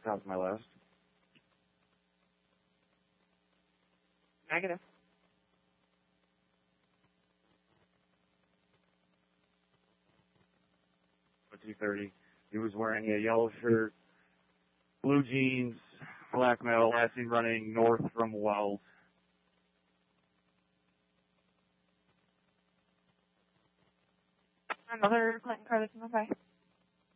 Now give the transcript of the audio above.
tops my list. Negative. 2:30. He was wearing a yellow shirt, blue jeans, black metal, last seen running north from Wells. Another Clinton Carlson, okay.